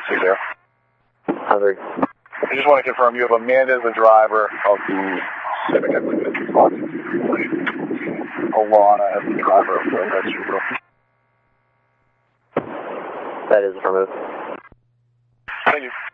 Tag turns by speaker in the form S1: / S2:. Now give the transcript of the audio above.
S1: 60.
S2: 100.
S1: I just want to confirm you have Amanda as the driver of the Civic, I believe it's Alana as the driver of the Subaru.
S2: That is affirmative.
S1: Thank you.